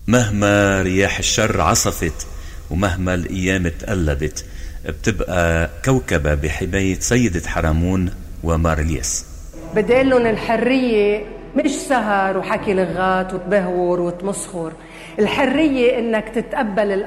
مهما رياح الشر عصفت ومهما الأيام تقلبت، بتبقى كوكبة بحماية سيدة حرمون ومارليس. بدي أقول لهم الحرية مش سهر وحكي لغات وتبهور وتمسخر. الحرية إنك تتقبل